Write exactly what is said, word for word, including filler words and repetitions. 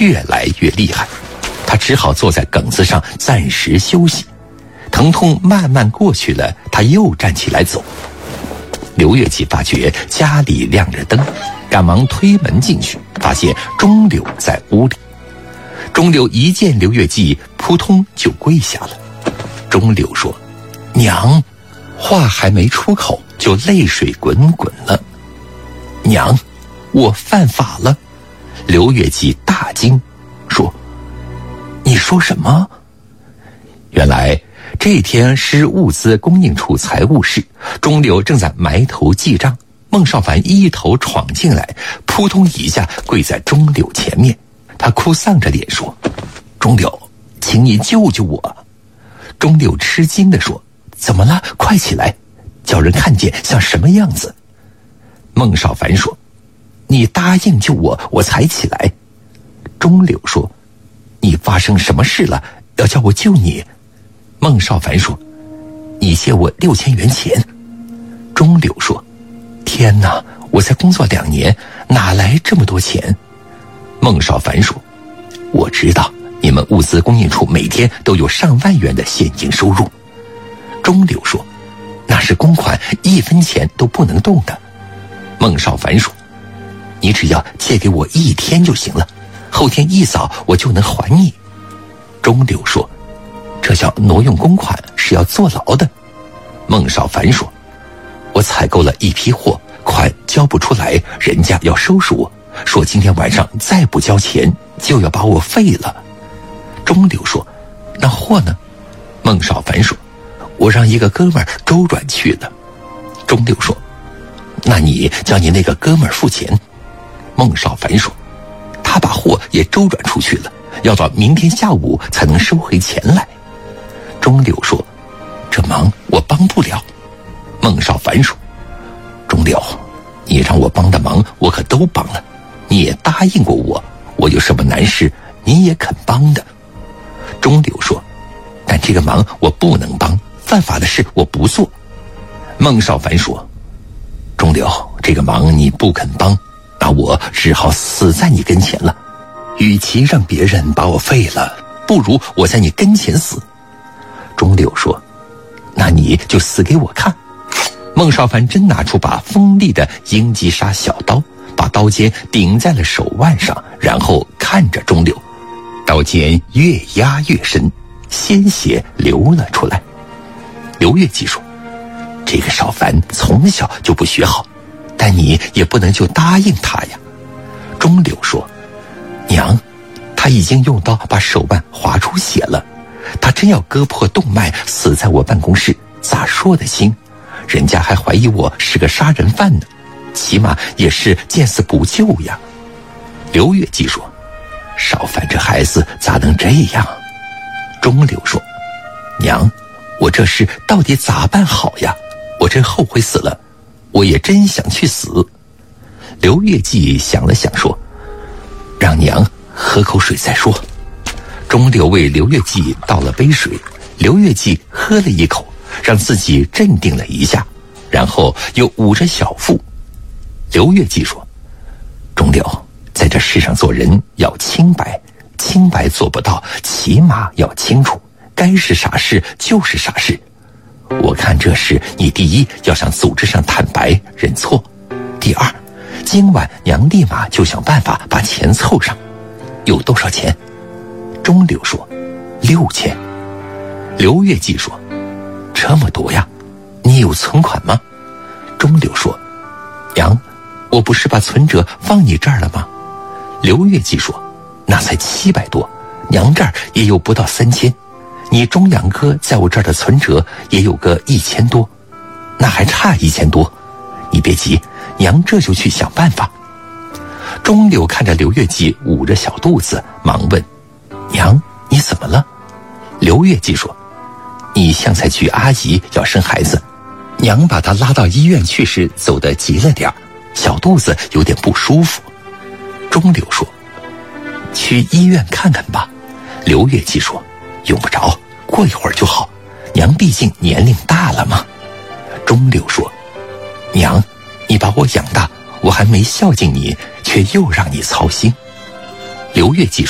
越来越厉害，他只好坐在梗子上暂时休息。疼痛慢慢过去了，他又站起来走。刘月季发觉家里亮着灯，赶忙推门进去，发现钟柳在屋里。钟柳一见刘月季，扑通就跪下了。钟柳说：“娘。”话还没出口，就泪水滚滚了。“娘，我犯法了。”刘月季大惊，说：“你说什么？”原来这天是物资供应处财务室，钟柳正在埋头记账，孟少凡一头闯进来，扑通一下跪在钟柳前面。他哭丧着脸说：“钟柳，请你救救我。”钟柳吃惊地说：“怎么了？快起来，叫人看见像什么样子？”孟少凡说：“你答应救我，我才起来。”钟柳说：“你发生什么事了？要叫我救你？”孟少凡说：“你借我六千元钱。”钟柳说：“天哪，我才工作两年，哪来这么多钱？”孟少凡说：“我知道你们物资供应处每天都有上万元的现金收入。”钟柳说：“那是公款，一分钱都不能动的。”孟少凡说：“你只要借给我一天就行了，后天一早我就能还你。”钟柳说：“这叫挪用公款，是要坐牢的。”孟少凡说：“我采购了一批货，款交不出来，人家要收拾我，说今天晚上再不交钱就要把我废了。”钟柳说：“那货呢？”孟少凡说：“我让一个哥们儿周转去了。”钟柳说：“那你叫你那个哥们儿付钱。”孟少凡说：“他把货也周转出去了，要到明天下午才能收回钱来。”钟柳说：“这忙我帮不了。”孟少凡说：“钟柳，你让我帮的忙我可都帮了，你也答应过我，我有什么难事你也肯帮的。”钟柳说：“但这个忙我不能帮，犯法的事我不做。”孟少凡说：“钟柳，这个忙你不肯帮，那我只好死在你跟前了。与其让别人把我废了，不如我在你跟前死。”钟柳说：“那你就死给我看。”孟少凡真拿出把锋利的鹰击杀小刀，把刀尖顶在了手腕上，然后看着钟柳，刀尖越压越深，鲜血流了出来。刘月季说：“这个少凡从小就不学好，但你也不能就答应他呀。”钟柳说：“娘，他已经用刀把手腕划出血了，他真要割破动脉死在我办公室，咋说得清？人家还怀疑我是个杀人犯呢，起码也是见死不救呀。”刘月季说：“少凡这孩子咋能这样？”钟柳说：“娘，我这事到底咋办好呀？我真后悔死了，我也真想去死。”刘月季想了想说：“让娘喝口水再说。”钟柳为刘月季倒了杯水，刘月季喝了一口，让自己镇定了一下，然后又捂着小腹。刘月季说：“钟柳，在这世上做人要清白，清白做不到，起码要清楚，该是啥事就是啥事。我看这事，你第一要向组织上坦白认错，第二，今晚娘立马就想办法把钱凑上。有多少钱？”钟柳说：“六千。”刘月季说：“这么多呀？你有存款吗？”钟柳说：“娘，我不是把存折放你这儿了吗？”刘月季说：“那才七百多，娘这儿也有不到三千，你钟阳哥在我这儿的存折也有个一千多，那还差一千多。你别急，娘这就去想办法。”钟柳看着刘月季捂着小肚子，忙问：“娘，你怎么了？”刘月季说：“你香菜局阿姨要生孩子，娘把她拉到医院去时走得急了点儿，小肚子有点不舒服。”钟柳说：“去医院看看吧。”刘月季说：“用不着，过一会儿就好，娘毕竟年龄大了嘛。”钟柳说：“娘，你把我养大，我还没孝敬你，却又让你操心。”刘月季说：